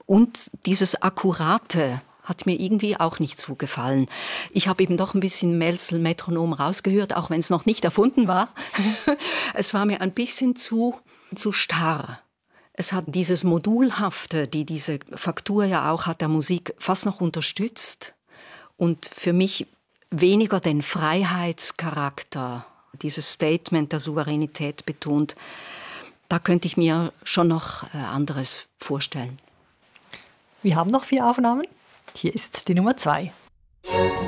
Und dieses Akkurate hat mir irgendwie auch nicht zugefallen. Ich habe eben doch ein bisschen Mälzel-Metronom rausgehört, auch wenn es noch nicht erfunden war. Es war mir ein bisschen zu starr. Es hat dieses Modulhafte, die diese Faktur ja auch hat, der Musik fast noch unterstützt. Und für mich weniger den Freiheitscharakter, dieses Statement der Souveränität betont. Da könnte ich mir schon noch anderes vorstellen. Wir haben noch 4 Aufnahmen. Hier ist die Nummer 2.